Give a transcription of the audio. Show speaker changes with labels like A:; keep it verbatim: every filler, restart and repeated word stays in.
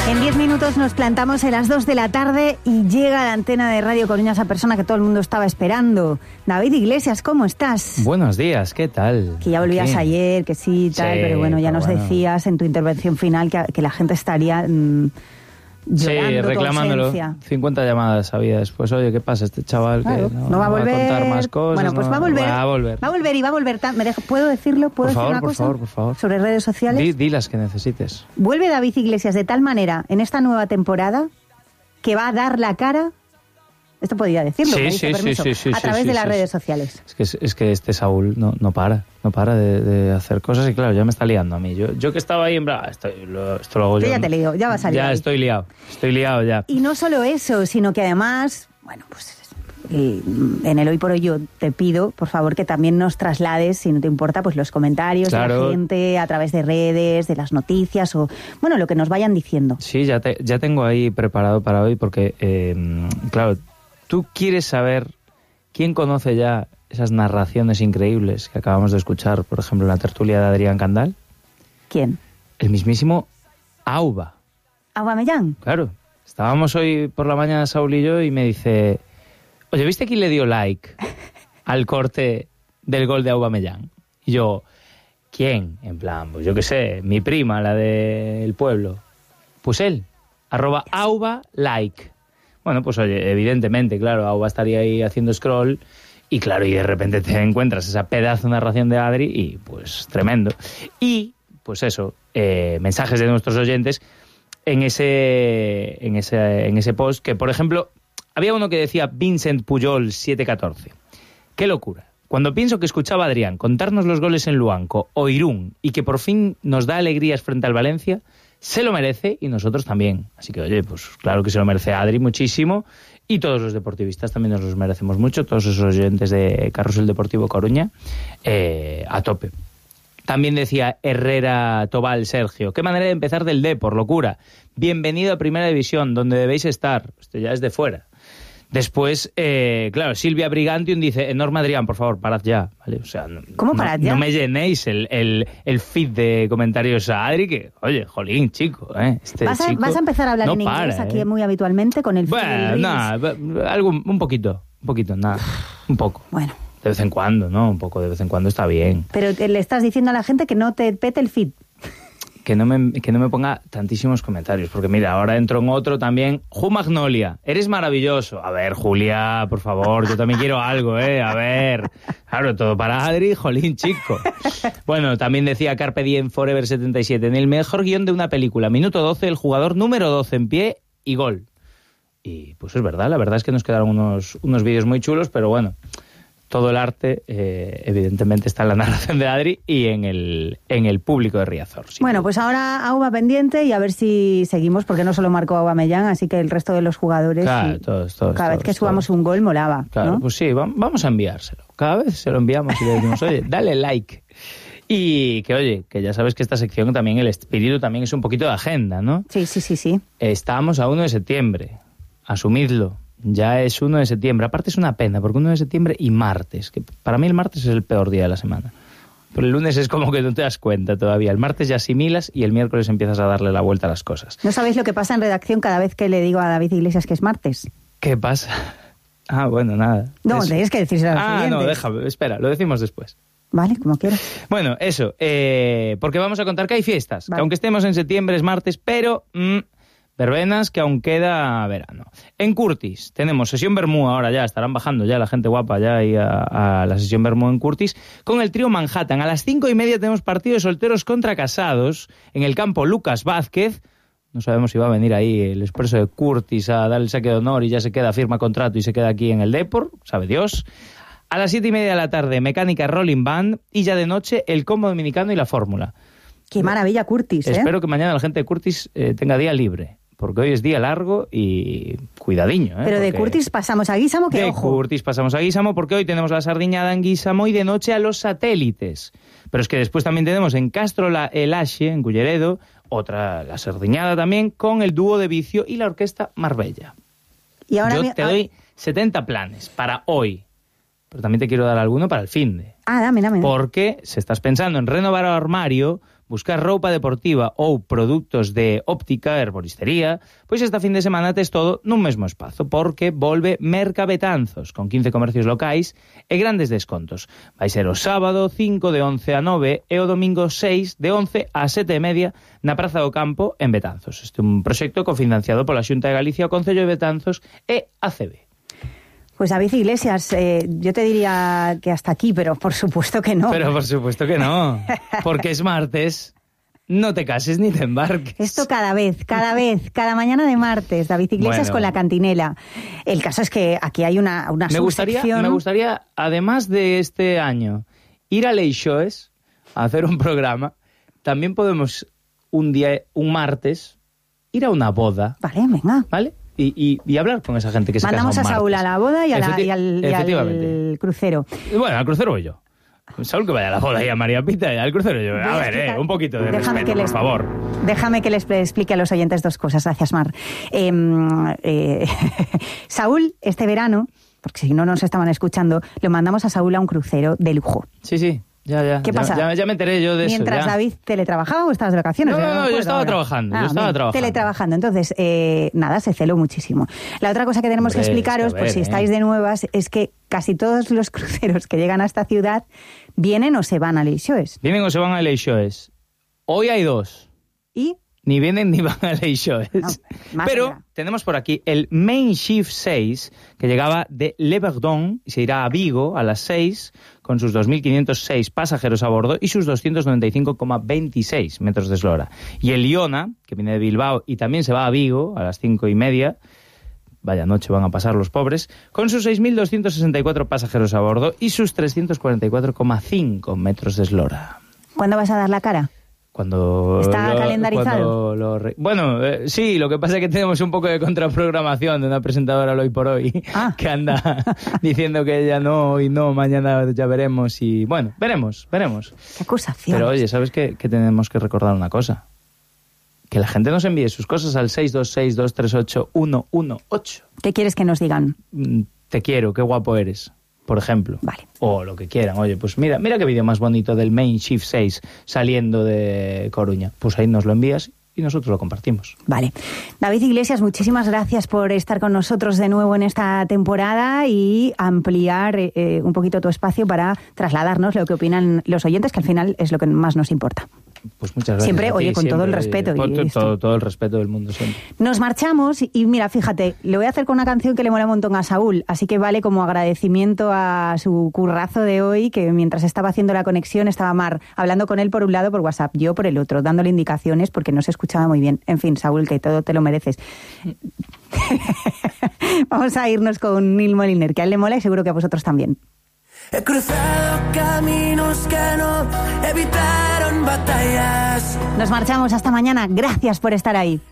A: En diez minutos nos plantamos en las dos de la tarde y llega a la antena de Radio Coruña esa persona que todo el mundo estaba esperando. David Iglesias, ¿cómo estás?
B: Buenos días, ¿qué tal?
A: Que ya volvías
B: ¿Qué?
A: ayer, que sí, tal,
B: Sí,
A: pero bueno, ya
B: pero
A: nos
B: bueno.
A: decías en tu intervención final que, que la gente estaría mmm, llorando
B: Sí,
A: tu
B: reclamándolo.
A: ausencia.
B: cincuenta llamadas había después. Oye, ¿qué pasa? Este chaval
A: Claro,
B: que
A: no,
B: no,
A: va a
B: no
A: volver.
B: va a contar más cosas.
A: Bueno, pues
B: no-
A: va a volver.
B: Va a volver.
A: Va a volver y va a volver. tan- ¿Me deja- ¿Puedo decirlo? ¿Puedo
B: Por
A: decir
B: favor,
A: una
B: por
A: cosa?
B: favor, por favor.
A: Sobre redes sociales.
B: Di, di las que necesites.
A: Vuelve David Iglesias de tal manera en esta nueva temporada que va a dar la cara. Esto podría decirlo,
B: Sí,
A: me dice
B: sí,
A: permiso,
B: sí, sí, sí,
A: a través
B: sí,
A: de
B: sí,
A: las
B: sí.
A: redes sociales.
B: Es que, es que este Saúl no, no para, no para de, de hacer cosas y claro, ya me está liando a mí. Yo, yo que estaba ahí en bra, estoy, lo, esto lo hago
A: Yo
B: yo.
A: ya
B: ¿no?
A: te lío, ya va a salir
B: Ya
A: ahí.
B: estoy liado, estoy liado ya.
A: Y no solo eso, sino que además, bueno, pues eh, en el Hoy por Hoy yo te pido, por favor, que también nos traslades, si no te importa, pues los comentarios de
B: Claro.
A: la gente a través de redes, de las noticias o, bueno, lo que nos vayan diciendo.
B: Sí, ya, te, ya tengo ahí preparado para hoy porque, eh, claro, tú quieres saber quién conoce ya esas narraciones increíbles que acabamos de escuchar, por ejemplo, en la tertulia de Adrián Candal.
A: ¿Quién?
B: El mismísimo Auba.
A: Aubameyang.
B: Claro, estábamos hoy por la mañana Saúl y yo y me dice, oye, ¿viste quién le dio like al corte del gol de Aubameyang? Y yo, ¿quién? En plan, pues yo qué sé, mi prima, la del pueblo. Pues él, arroba Auba like. Bueno, pues oye, evidentemente, claro, Auba estaría ahí haciendo scroll y claro, y de repente te encuentras esa pedazo de narración de Adri y pues tremendo. Y, pues eso, eh, mensajes de nuestros oyentes en ese, en ese, en ese post que, por ejemplo, había uno que decía Vincent Puyol siete catorce. ¡Qué locura! Cuando pienso que escuchaba a Adrián contarnos los goles en Luanco o Irún y que por fin nos da alegrías frente al Valencia, se lo merece y nosotros también. Así que, oye, pues claro que se lo merece Adri muchísimo y todos los deportivistas también nos los merecemos mucho, todos esos oyentes de Carrusel Deportivo Coruña, eh, a tope. También decía Herrera Tobal Sergio, qué manera de empezar del D, por locura. Bienvenido a Primera División, donde debéis estar. Esto ya es de fuera. Después, eh, claro, Silvia Brigantium dice, enorme Adrián, por favor, parad ya. ¿Vale? O sea, no,
A: ¿Cómo parad
B: no,
A: ya?
B: No me llenéis el, el, el feed de comentarios a Adri, que, oye, jolín, chico, ¿eh? Este
A: ¿Vas, a,
B: chico
A: vas a empezar a hablar
B: no
A: en inglés
B: para,
A: aquí
B: ¿eh?
A: muy habitualmente con el feed del
B: Bueno,
A: Reels?
B: nada, algo, un poquito, un poquito, nada, un poco.
A: Bueno,
B: De vez en cuando, ¿no? Un poco de vez en cuando está bien.
A: pero te- le estás diciendo a la gente que no te pete el feed.
B: Que no, me, que no me ponga tantísimos comentarios, porque mira, ahora entro en otro también. Ju Magnolia, eres maravilloso. A ver, Julia, por favor, yo también quiero algo, ¿eh? A ver. Claro, todo para Adri, jolín, chico. Bueno, también decía Carpe Diem Forever setenta y siete, en el mejor guión de una película, minuto doce, el jugador número doce en pie y gol. Y pues es verdad, la verdad es que nos quedaron unos, unos vídeos muy chulos, pero bueno, todo el arte, eh, evidentemente, está en la narración de Adri y en el, en el público de Riazor. Sí.
A: Bueno, pues ahora Auba pendiente y a ver si seguimos, porque no solo marcó Aubameyang, así que el resto de los jugadores,
B: Claro,
A: y
B: todos, todos,
A: cada vez
B: todos,
A: que subamos
B: todos.
A: un gol molaba,
B: Claro,
A: ¿no?
B: pues sí, va- vamos a enviárselo. Cada vez se lo enviamos y le decimos, oye, dale like. Y que, oye, que ya sabes que esta sección también, el espíritu también es un poquito de agenda, ¿no?
A: Sí, sí, sí, sí.
B: Estamos a uno de septiembre, asumidlo. Ya es uno de septiembre. Aparte es una pena, porque uno de septiembre y martes, que para mí el martes es el peor día de la semana. Pero el lunes es como que no te das cuenta todavía. El martes ya asimilas y el miércoles empiezas a darle la vuelta a las cosas.
A: ¿No sabéis lo que pasa en redacción cada vez que le digo a David Iglesias que es martes?
B: ¿Qué pasa? Ah, bueno, nada.
A: No,
B: Eso.
A: tenéis que decírselo a los
B: Ah, no,
A: siguientes.
B: déjame, espera, lo decimos después.
A: Vale, como quieras.
B: Bueno, eso, eh, porque vamos a contar que hay fiestas,
A: Vale.
B: que aunque estemos en septiembre es martes, pero mm, verbenas que aún queda verano. En Curtis tenemos sesión Bermú, ahora ya estarán bajando ya la gente guapa ya ahí a, a la sesión Bermú en Curtis, con el trío Manhattan. A las cinco y media tenemos partido de solteros contra casados en el campo Lucas Vázquez. No sabemos si va a venir ahí el expreso de Curtis a dar el saque de honor y ya se queda, firma contrato y se queda aquí en el Depor, sabe Dios. A las siete y media de la tarde, Mecánica Rolling Band y ya de noche el combo dominicano y la fórmula.
A: Qué maravilla, Curtis, ¿eh?
B: Espero que mañana la gente de Curtis eh, tenga día libre, porque hoy es día largo y cuidadiño. ¿eh?
A: Pero de
B: Porque
A: Curtis pasamos a Guísamo, que
B: de
A: ojo.
B: Curtis pasamos a Guísamo, porque hoy tenemos la sardiñada en Guísamo y de noche a los satélites. Pero es que después también tenemos en Castro la, el Axe, en Culleredo, otra, la sardiñada también, con el dúo de Vicio y la orquesta Marbella.
A: Y ahora
B: Yo
A: mi-
B: te
A: ah,
B: doy setenta planes para hoy, pero también te quiero dar alguno para el finde.
A: Ah, dame, dame. dame.
B: Porque si estás pensando en renovar el armario, buscar roupa deportiva ou produtos de óptica, herboristería, pois esta fin de semana tes todo nun mesmo espazo, porque volve Merca Betanzos, con quince comercios locais e grandes descontos. Vai ser o sábado cinco de once a nove e o domingo seis de once a sete e media na Praza do Campo en Betanzos. Este é un proxecto cofinanciado pola Xunta de Galicia, o Concello de Betanzos e A C B.
A: Pues David Iglesias, eh, yo te diría que hasta aquí, pero por supuesto que no.
B: Pero por supuesto que no, porque es martes, no te cases ni te embarques.
A: Esto cada vez, cada vez, cada mañana de martes, David Iglesias bueno. con la cantinela. El caso es que aquí hay una, una
B: me gustaría,
A: subsección...
B: Me gustaría, además de este año, ir a Leixoes a hacer un programa. También podemos un día, un martes, ir a una boda.
A: Vale, venga.
B: ¿Vale? Y, y, y hablar con esa gente que se casa un martes.
A: Mandamos a Saúl a la boda y, a la, y, al, y al crucero.
B: Y bueno, al crucero voy yo. Saúl que vaya a la boda y a María Pita y al crucero yo. A ver, eh, un poquito de
A: déjame
B: respeto,
A: que les,
B: por favor.
A: Déjame que les explique a los oyentes dos cosas. Gracias, Mar. Eh, eh, Saúl, este verano, porque si no nos estaban escuchando, lo mandamos a Saúl a un crucero de lujo.
B: Sí, sí. Ya, ya.
A: ¿Qué
B: ya,
A: pasa?
B: Ya, ya me enteré yo de
A: Mientras
B: eso.
A: Mientras David teletrabajaba o estabas de vacaciones.
B: No, no, no,
A: no
B: yo estaba
A: ahora.
B: trabajando.
A: Ah,
B: yo estaba
A: bien,
B: trabajando.
A: Teletrabajando. Entonces, eh, nada, se celó muchísimo. La otra cosa que tenemos
B: Hombre,
A: que explicaros,
B: ver,
A: por si
B: eh.
A: estáis de nuevas, es que casi todos los cruceros que llegan a esta ciudad vienen o se van a Leixoes.
B: Vienen o se van a Leixoes. Hoy hay dos.
A: ¿Y?
B: Ni vienen ni van a Leixoes.
A: No,
B: Pero
A: allá.
B: tenemos por aquí el Main Shift seis, que llegaba de Le Verdon y se irá a Vigo a las seis, con sus dos mil quinientos seis pasajeros a bordo y sus doscientos noventa y cinco coma veintiséis metros de eslora. Y el Iona, que viene de Bilbao y también se va a Vigo a las cinco y media, vaya noche van a pasar los pobres, con sus seis mil doscientos sesenta y cuatro pasajeros a bordo y sus trescientos cuarenta y cuatro coma cinco metros de eslora.
A: ¿Cuándo vas a dar la cara?
B: Cuando
A: ¿Está
B: lo,
A: calendarizado?
B: Cuando lo re... Bueno, eh, sí, lo que pasa es que tenemos un poco de contraprogramación de una presentadora hoy por hoy
A: ah.
B: que anda diciendo que ella no y no, mañana ya veremos y bueno, veremos, veremos.
A: Qué acusación.
B: Pero oye, ¿sabes qué? Que tenemos que recordar una cosa. Que la gente nos envíe sus cosas al seis dos seis, dos tres ocho, uno uno ocho.
A: ¿Qué quieres que nos digan?
B: Te quiero, qué guapo eres. Por ejemplo.
A: Vale.
B: O lo que quieran. Oye, pues mira, mira qué vídeo más bonito del Main Shift seis saliendo de Coruña. Pues ahí nos lo envías y nosotros lo compartimos.
A: Vale. David Iglesias, muchísimas gracias por estar con nosotros de nuevo en esta temporada y ampliar eh, un poquito tu espacio para trasladarnos lo que opinan los oyentes, que al final es lo que más nos importa.
B: Pues muchas gracias.
A: Siempre, oye, con
B: siempre,
A: todo el respeto.
B: Todo,
A: y
B: todo, todo el respeto del mundo siempre.
A: Nos marchamos y, y mira, fíjate, lo voy a hacer con una canción que le mola un montón a Saúl, así que vale como agradecimiento a su currazo de hoy, que mientras estaba haciendo la conexión estaba Mar hablando con él por un lado por WhatsApp, yo por el otro, dándole indicaciones porque no se escuchaba muy bien. En fin, Saúl, que todo te lo mereces. Vamos a irnos con Neil Moliner, que a él le mola y seguro que a vosotros también.
C: He cruzado caminos que no evitaron batallas.
A: Nos marchamos hasta mañana. Gracias por estar ahí.